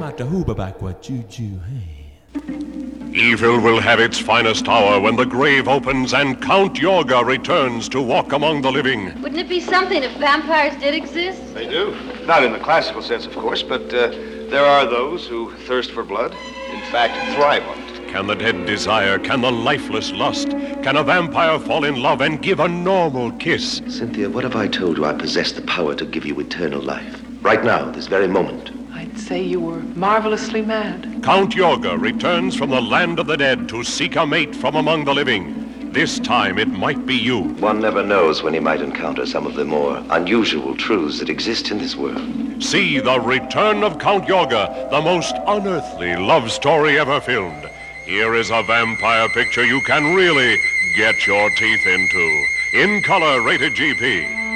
out the hooba backward, juju, hey. Evil will have its finest hour when the grave opens and Count Yorga returns to walk among the living. Wouldn't it be something if vampires did exist? They do. Not in the classical sense, of course, but there are those who thirst for blood. In fact, thrive on it. Can the dead desire? Can the lifeless lust? Can a vampire fall in love and give a normal kiss? Cynthia, what if I told you I possess the power to give you eternal life? Right now, this very moment. I'd say you were marvelously mad. Count Yorga returns from the land of the dead to seek a mate from among the living. This time it might be you. One never knows when he might encounter some of the more unusual truths that exist in this world. See The Return of Count Yorga, the most unearthly love story ever filmed. Here is a vampire picture you can really get your teeth into. In color, rated GP.